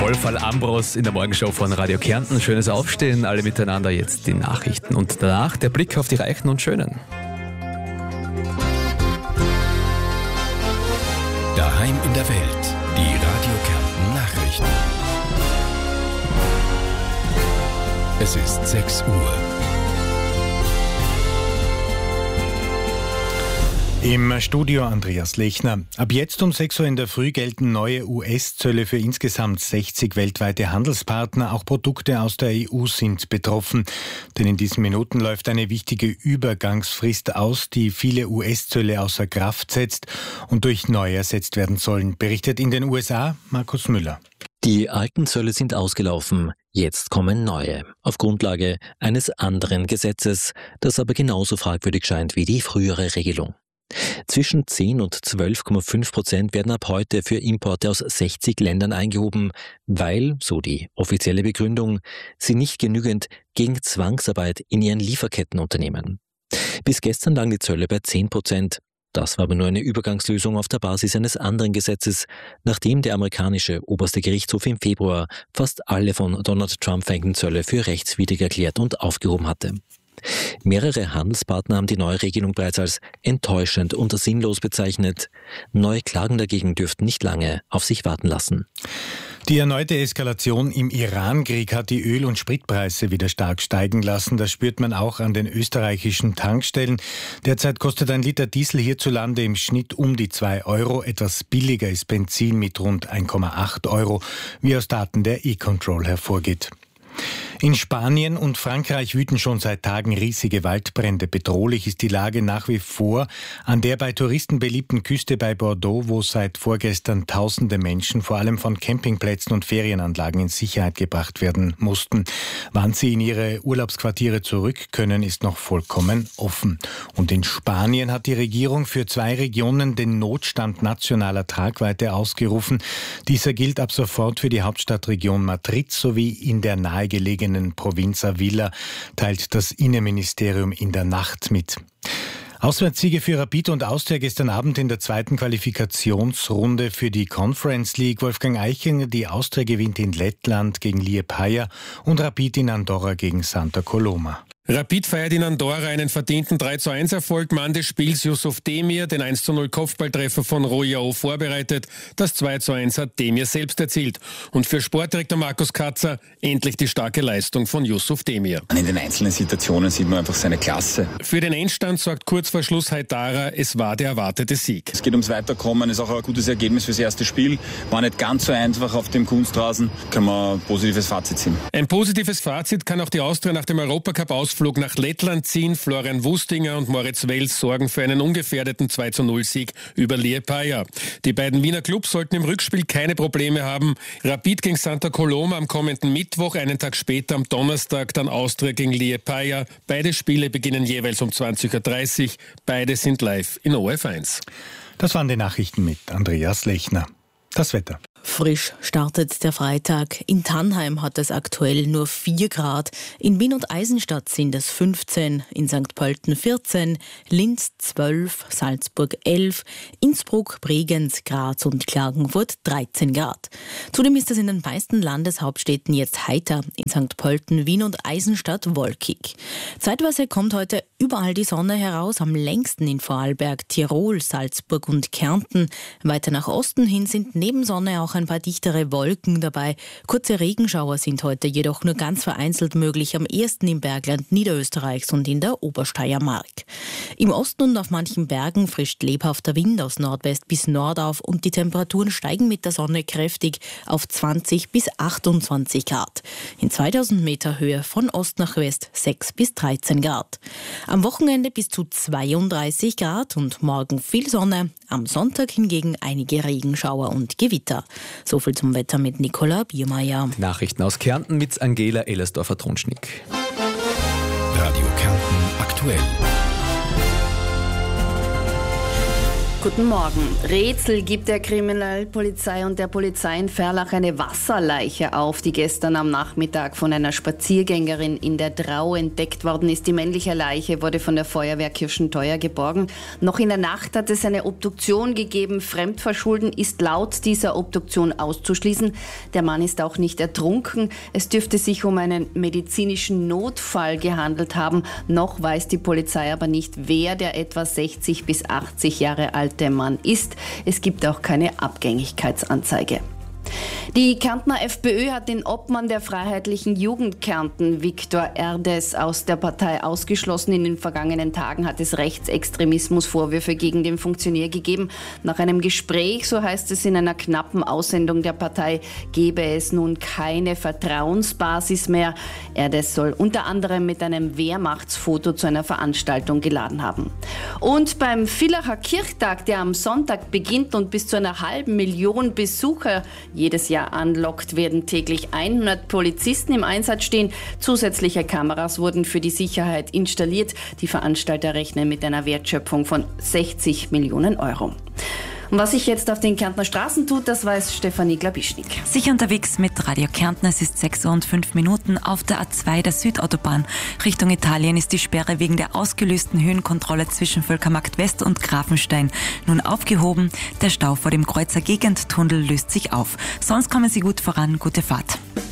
Wolfall Ambros in der Morgenshow von Radio Kärnten. Schönes Aufstehen, alle miteinander, jetzt die Nachrichten und danach der Blick auf die Reichen und Schönen. Daheim in der Welt, die Radio Kärnten Nachrichten. Es ist 6 Uhr. Im Studio Andreas Lechner. Ab jetzt um 6 Uhr in der Früh gelten neue US-Zölle für insgesamt 60 weltweite Handelspartner. Auch Produkte aus der EU sind betroffen. Denn in diesen Minuten läuft eine wichtige Übergangsfrist aus, die viele US-Zölle außer Kraft setzt und durch neue ersetzt werden sollen, berichtet in den USA Markus Müller. Die alten Zölle sind ausgelaufen, jetzt kommen neue, auf Grundlage eines anderen Gesetzes, das aber genauso fragwürdig scheint wie die frühere Regelung. Zwischen 10 und 12,5% werden ab heute für Importe aus 60 Ländern eingehoben, weil, so die offizielle Begründung, sie nicht genügend gegen Zwangsarbeit in ihren Lieferketten unternehmen. Bis gestern lagen die Zölle bei 10%. Das war aber nur eine Übergangslösung auf der Basis eines anderen Gesetzes, nachdem der amerikanische oberste Gerichtshof im Februar fast alle von Donald Trump verhängten Zölle für rechtswidrig erklärt und aufgehoben hatte. Mehrere Handelspartner haben die neue Regelung bereits als enttäuschend und sinnlos bezeichnet. Neue Klagen dagegen dürften nicht lange auf sich warten lassen. Die erneute Eskalation im Iran-Krieg hat die Öl- und Spritpreise wieder stark steigen lassen. Das spürt man auch an den österreichischen Tankstellen. Derzeit kostet ein Liter Diesel hierzulande im Schnitt um die 2 Euro. Etwas billiger ist Benzin mit rund 1,8 Euro, wie aus Daten der E-Control hervorgeht. In Spanien und Frankreich wüten schon seit Tagen riesige Waldbrände. Bedrohlich ist die Lage nach wie vor an der bei Touristen beliebten Küste bei Bordeaux, wo seit vorgestern tausende Menschen vor allem von Campingplätzen und Ferienanlagen in Sicherheit gebracht werden mussten. Wann sie in ihre Urlaubsquartiere zurück können, ist noch vollkommen offen. Und in Spanien hat die Regierung für 2 Regionen den Notstand nationaler Tragweite ausgerufen. Dieser gilt ab sofort für die Hauptstadtregion Madrid sowie in der nahegelegenen Provinz Sevilla, teilt das Innenministerium in der Nacht mit. Auswärtssiege für Rapid und Austria gestern Abend in der zweiten Qualifikationsrunde für die Conference League. Wolfgang Eichinger, die Austria gewinnt in Lettland gegen Liepaja und Rapid in Andorra gegen Santa Coloma. Rapid feiert in Andorra einen verdienten 3:1-Erfolg. Mann des Spiels Yusuf Demir, den 1:0 Kopfballtreffer von Royao vorbereitet. Das 2:1 hat Demir selbst erzielt. Und für Sportdirektor Markus Katzer endlich die starke Leistung von Yusuf Demir. In den einzelnen Situationen sieht man einfach seine Klasse. Für den Endstand sorgt kurz vor Schluss Haidara, es war der erwartete Sieg. Es geht ums Weiterkommen, ist auch ein gutes Ergebnis fürs erste Spiel. War nicht ganz so einfach auf dem Kunstrasen, kann man ein positives Fazit ziehen. Ein positives Fazit kann auch die Austria nach dem Europacup-Ausflug nach Lettland ziehen. Florian Wustinger und Moritz Wels sorgen für einen ungefährdeten 2:0-Sieg über Liepaja. Die beiden Wiener Clubs sollten im Rückspiel keine Probleme haben. Rapid gegen Santa Coloma am kommenden Mittwoch, einen Tag später am Donnerstag dann Austria gegen Liepaja. Beide Spiele beginnen jeweils um 20:30 Uhr. Beide sind live in ORF1. Das waren die Nachrichten mit Andreas Lechner. Das Wetter. Frisch startet der Freitag. In Tannheim hat es aktuell nur 4 Grad. In Wien und Eisenstadt sind es 15, in St. Pölten 14, Linz 12, Salzburg 11, Innsbruck, Bregenz, Graz und Klagenfurt 13 Grad. Zudem ist es in den meisten Landeshauptstädten jetzt heiter. In St. Pölten, Wien und Eisenstadt wolkig. Zeitweise kommt heute überall die Sonne heraus, am längsten in Vorarlberg, Tirol, Salzburg und Kärnten. Weiter nach Osten hin sind neben Sonne auch ein paar dichtere Wolken dabei. Kurze Regenschauer sind heute jedoch nur ganz vereinzelt möglich, am ehesten im Bergland Niederösterreichs und in der Obersteiermark. Im Osten und auf manchen Bergen frischt lebhafter Wind aus Nordwest bis Nordauf und die Temperaturen steigen mit der Sonne kräftig auf 20 bis 28 Grad. In 2000 Meter Höhe von Ost nach West 6 bis 13 Grad. Am Wochenende bis zu 32 Grad und morgen viel Sonne. Am Sonntag hingegen einige Regenschauer und Gewitter. So viel zum Wetter mit Nicola Biermeier. Nachrichten aus Kärnten mit Angela Ellersdorfer-Trunschnick. Radio Kärnten aktuell. Guten Morgen. Rätsel gibt der Kriminalpolizei und der Polizei in Ferlach eine Wasserleiche auf, die gestern am Nachmittag von einer Spaziergängerin in der Drau entdeckt worden ist. Die männliche Leiche wurde von der Feuerwehr Kirschenteuer geborgen. Noch in der Nacht hat es eine Obduktion gegeben. Fremdverschulden ist laut dieser Obduktion auszuschließen. Der Mann ist auch nicht ertrunken. Es dürfte sich um einen medizinischen Notfall gehandelt haben. Noch weiß die Polizei aber nicht, wer der etwa 60 bis 80 Jahre alte Mann ist. Es gibt auch keine Abgängigkeitsanzeige. Die Kärntner FPÖ hat den Obmann der Freiheitlichen Jugend Kärnten, Viktor Erdes, aus der Partei ausgeschlossen. In den vergangenen Tagen hat es Rechtsextremismusvorwürfe gegen den Funktionär gegeben. Nach einem Gespräch, so heißt es in einer knappen Aussendung der Partei, gebe es nun keine Vertrauensbasis mehr. Erdes soll unter anderem mit einem Wehrmachtsfoto zu einer Veranstaltung geladen haben. Und beim Villacher Kirchtag, der am Sonntag beginnt und bis zu 500.000 Besucher jedes Jahr anlockt, werden täglich 100 Polizisten im Einsatz stehen. Zusätzliche Kameras wurden für die Sicherheit installiert. Die Veranstalter rechnen mit einer Wertschöpfung von 60 Millionen Euro. Und was sich jetzt auf den Kärntner Straßen tut, das weiß Stefanie Glabischnik. Sicher unterwegs mit Radio Kärnten. Es ist 6:05 auf der A2 der Südautobahn. Richtung Italien ist die Sperre wegen der ausgelösten Höhenkontrolle zwischen Völkermarkt West und Grafenstein nun aufgehoben. Der Stau vor dem Kreuzer Gegendtunnel löst sich auf. Sonst kommen Sie gut voran. Gute Fahrt.